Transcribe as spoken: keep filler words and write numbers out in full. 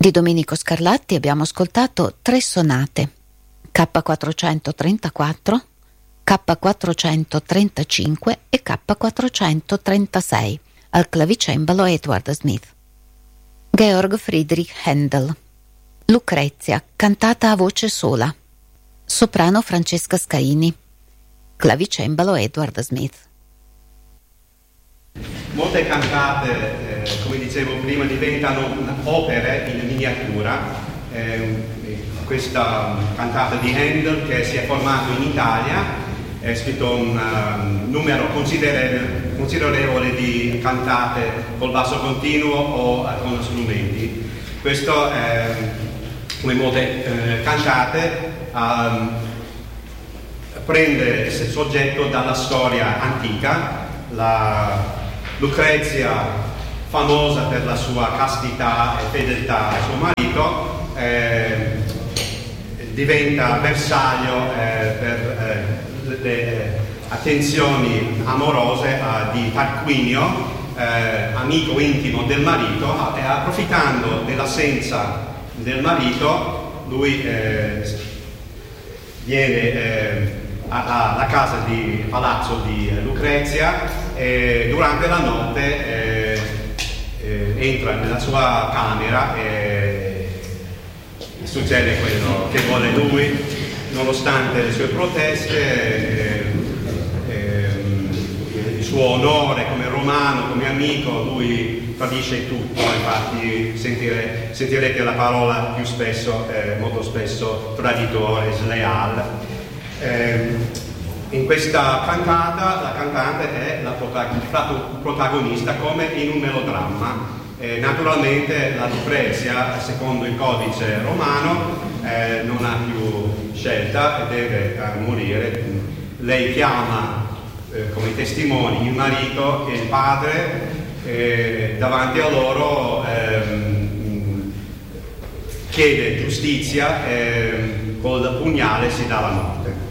Di Domenico Scarlatti abbiamo ascoltato tre sonate, K quattrocentotrentaquattro, K quattrocentotrentacinque e K quattrocentotrentasei, al clavicembalo Edward Smith. Georg Friedrich Händel. Lucrezia, cantata a voce sola. Soprano Francesca Scaini. Clavicembalo Edward Smith. Molte cantate, eh, come dicevo prima, diventano opere in miniatura. Eh, questa cantata di Händel, che si è formato in Italia, ha scritto un uh, numero considerevole, considerevole di cantate col basso continuo o con strumenti. Questo, eh, come molte eh, cantate, um, prende il soggetto dalla storia antica. La Lucrezia, famosa per la sua castità e fedeltà al suo marito, eh, diventa bersaglio eh, per eh, le attenzioni amorose eh, di Tarquinio, eh, amico intimo del marito, e approfittando dell'assenza del marito, lui eh, viene eh, alla casa di palazzo di Lucrezia e durante la notte eh, eh, entra nella sua camera e succede quello che vuole lui, nonostante le sue proteste. Eh, eh, il suo onore come romano, come amico, lui tradisce tutto. Infatti sentire, sentirete la parola più spesso, eh, molto spesso, traditore, sleale. Eh, in questa cantata la cantante è la protagonista come in un melodramma. Eh, naturalmente la Lucrezia, secondo il codice romano, eh, non ha più scelta e deve eh, morire. Lei chiama eh, come testimoni il marito e il padre, eh, davanti a loro ehm, chiede giustizia e col pugnale si dà la morte.